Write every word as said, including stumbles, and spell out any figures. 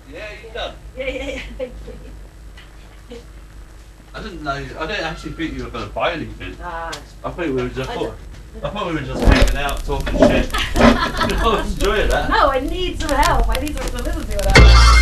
Yeah, you done. Yeah, yeah, yeah. Thank you. I didn't know. I didn't actually think you were going to buy anything. Ah. I thought we were just. I Thought, I thought we were just hanging out, talking shit. I was enjoying that. No, I need some help. I need some stability with that.